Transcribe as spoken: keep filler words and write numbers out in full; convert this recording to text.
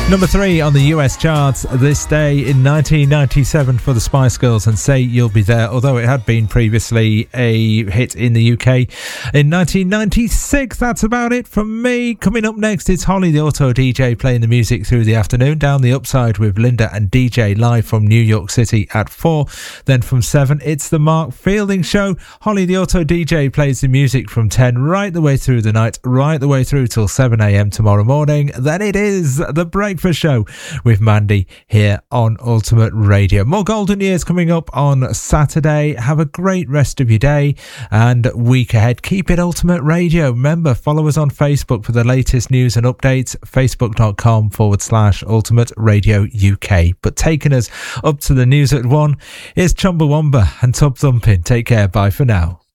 Number three on the U S charts this day in nineteen ninety-seven for the Spice Girls and Say You'll Be There, although it had been previously a hit in the U K in nineteen ninety-six. That's about it from me. Coming up next, it's Holly the Auto D J playing the music through the afternoon. Down the Upside with Linda and D J live from New York City at four. Then from seven, it's the Mark Fielding Show. Holly the Auto D J plays the music from ten right the way through the night, right the way through till seven a.m. tomorrow morning. Then it is the Breakfast Show with Mandy here on Ultimate Radio. More Golden Years coming up on Saturday. Have a great rest of your day and week ahead. Keep it Ultimate Radio. Remember, follow us on Facebook for the latest news and updates. Facebook.com forward slash Ultimate Radio U K. But taking us up to the news at one is Chumbawamba and Tub Thumping. Take care. Bye for now.